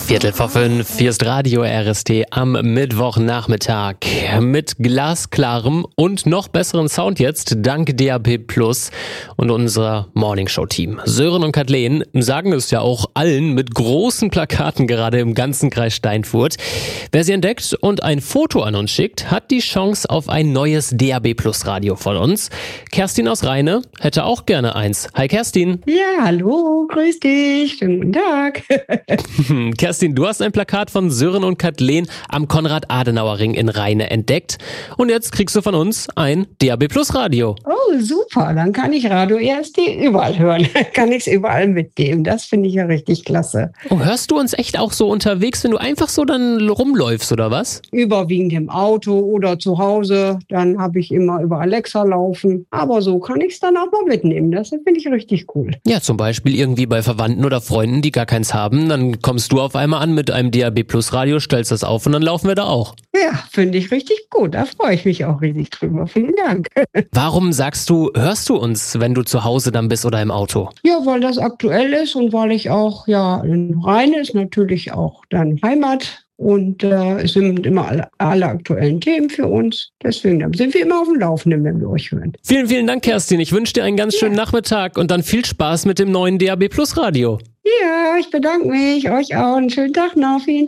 4:45, hier ist Radio RST am Mittwochnachmittag mit glasklarem und noch besseren Sound jetzt, dank DAB+ und unser Morningshow-Team. Sören und Kathleen sagen es ja auch allen mit großen Plakaten gerade im ganzen Kreis Steinfurt. Wer sie entdeckt und ein Foto an uns schickt, hat die Chance auf ein neues DAB+ Radio von uns. Kerstin aus Rheine hätte auch gerne eins. Hi Kerstin. Ja, hallo, grüß dich, schönen guten Tag. Kerstin, du hast ein Plakat von Sören und Kathleen am Konrad-Adenauer-Ring in Rheine entdeckt und jetzt kriegst du von uns ein DAB+ Radio. Oh, super, dann kann ich Radio RST überall hören. Kann ich es überall mitgeben. Das finde ich ja richtig klasse. Oh, hörst du uns echt auch so unterwegs, wenn du einfach so dann rumläufst oder was? Überwiegend im Auto oder zu Hause. Dann habe ich immer über Alexa laufen. Aber so kann ich es dann auch mal mitnehmen. Das finde ich richtig cool. Ja, zum Beispiel irgendwie bei Verwandten oder Freunden, die gar keins haben. Dann kommst du auf einmal an mit einem DAB+ Radio, stellst das auf und dann laufen wir da auch. Ja, finde ich richtig gut. Da freue ich mich auch riesig drüber. Vielen Dank. Warum sagst du, hörst du uns, wenn du zu Hause dann bist oder im Auto? Ja, weil das aktuell ist und weil ich auch, ja, in Rheine ist natürlich auch dann Heimat. Und es sind immer alle aktuellen Themen für uns. Deswegen sind wir immer auf dem Laufenden, wenn wir euch hören. Vielen, vielen Dank, Kerstin. Ich wünsche dir einen ganz schönen Nachmittag und dann viel Spaß mit dem neuen DAB+ Radio. Ja, ich bedanke mich. Euch auch. Einen schönen Tag noch. Vielen Dank.